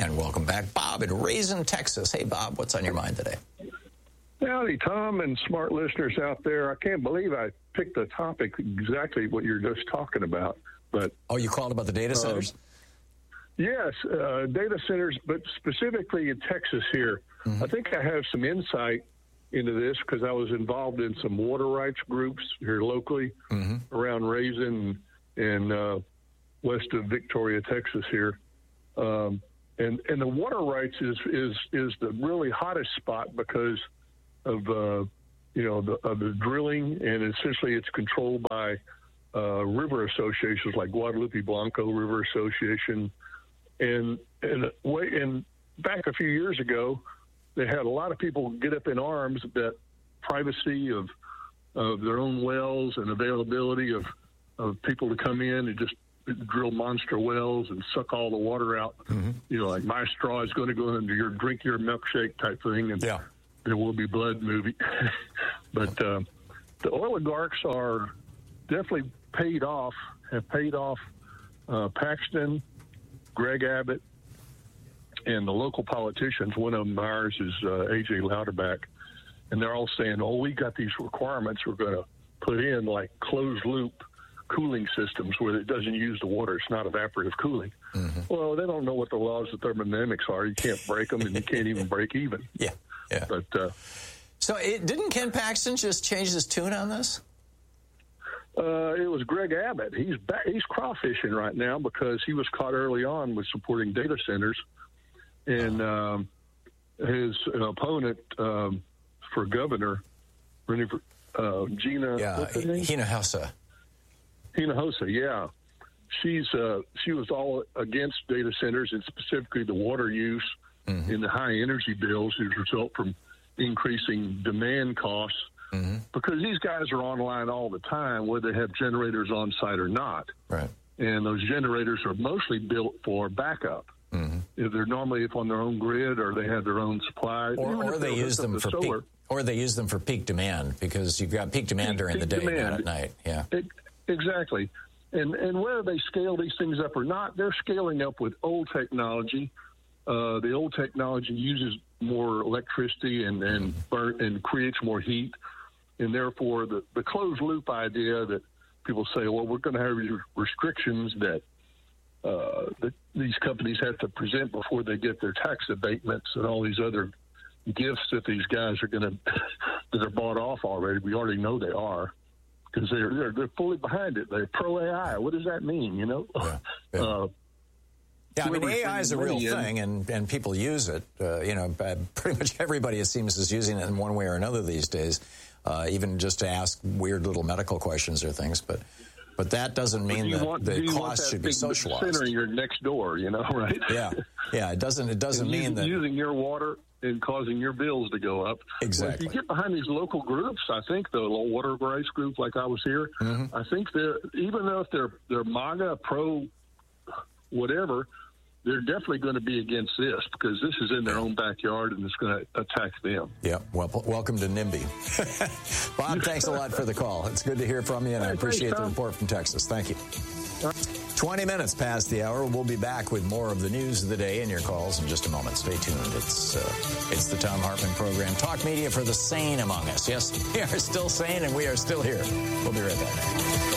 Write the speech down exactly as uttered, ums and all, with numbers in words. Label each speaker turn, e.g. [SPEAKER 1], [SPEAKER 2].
[SPEAKER 1] And welcome back, Bob in Raisin, Texas. Hey, Bob, what's on your mind today?
[SPEAKER 2] Howdy, Tom, and smart listeners out there. I can't believe I picked the topic exactly what you're just talking about. But
[SPEAKER 1] oh, you called about the data centers?
[SPEAKER 2] Uh, yes, uh, data centers, but specifically in Texas here. Mm-hmm. I think I have some insight into this because I was involved in some water rights groups here locally mm-hmm. around Raisin and uh, west of Victoria, Texas here. Um, and and the water rights is is is the really hottest spot because of uh, you know the, of the drilling, and essentially it's controlled by uh, river associations like Guadalupe Blanco River Association, and and way and back a few years ago, they had a lot of people get up in arms that privacy of of their own wells and availability of of people to come in and just drill monster wells and suck all the water out. Mm-hmm. You know, like my straw is going to go into your drink your milkshake type thing, and
[SPEAKER 1] yeah.
[SPEAKER 2] there will be blood movie. But uh, the oligarchs are definitely paid off, have paid off uh, Paxton, Greg Abbott, and the local politicians. One of them, ours, is uh, A J Louderback. And they're all saying, oh, we got these requirements we're going to put in, like closed-loop cooling systems where it doesn't use the water. It's not evaporative cooling. Mm-hmm. Well, they don't know what the laws of thermodynamics are. You can't break them, and you can't even break even.
[SPEAKER 1] Yeah, yeah.
[SPEAKER 2] But uh,
[SPEAKER 1] so it, didn't Ken Paxton just change his tune on this?
[SPEAKER 2] Uh, it was Greg Abbott. He's back, he's crawfishing right now because he was caught early on with supporting data centers, and uh-huh. um, his opponent um, for governor, uh, Gina,
[SPEAKER 1] yeah, Hinojosa.
[SPEAKER 2] Hinojosa, yeah, she's uh, she was all against data centers and specifically the water use mm-hmm. and the high energy bills as a result from increasing demand costs. Mm-hmm. Because these guys are online all the time, whether they have generators on site or not.
[SPEAKER 1] Right.
[SPEAKER 2] And those generators are mostly built for backup. Mm-hmm. If they're normally if on their own grid or they have their own supply,
[SPEAKER 1] or, or they use them for peak, or they use them for peak demand because you've got peak demand peak, during
[SPEAKER 2] peak
[SPEAKER 1] the day,
[SPEAKER 2] demand.
[SPEAKER 1] Not at night. Yeah.
[SPEAKER 2] It, exactly. And and whether they scale these things up or not, they're scaling up with old technology. Uh, the old technology uses more electricity and and burn, and creates more heat. And therefore, the, the closed-loop idea that people say, well, we're going to have restrictions that, uh, that these companies have to present before they get their tax abatements and all these other gifts that these guys are going to that are bought off already. We already know they are because they're, they're they're fully behind it. They're pro-A I. What does that mean, you know?
[SPEAKER 1] Yeah, yeah. Uh, yeah, I mean, A I is a real thing, and, and people use it. Uh, you know, pretty much everybody, it seems, is using it in one way or another these days. Uh, even just to ask weird little medical questions or things, but but that doesn't mean that
[SPEAKER 2] want,
[SPEAKER 1] the cost should be socialized.
[SPEAKER 2] Center your next door, you know, right?
[SPEAKER 1] Yeah, yeah. It doesn't. It doesn't mean
[SPEAKER 2] using,
[SPEAKER 1] that
[SPEAKER 2] using your water and causing your bills to go up.
[SPEAKER 1] Exactly.
[SPEAKER 2] Well, if you get behind these local groups, I think the little water rights group, like I was here, mm-hmm. I think they're even though if they're they're MAGA pro, whatever. They're definitely going to be against this because this is in their own backyard and it's going to attack them.
[SPEAKER 1] Yeah. Well, welcome to NIMBY. Bob, thanks a lot for the call. It's good to hear from you, and I appreciate the report from Texas. Thank you. twenty minutes past the hour. We'll be back with more of the news of the day and your calls in just a moment. Stay tuned. It's uh, it's the Thom Hartmann Program. Talk media for the sane among us. Yes, we are still sane and we are still here. We'll be right back.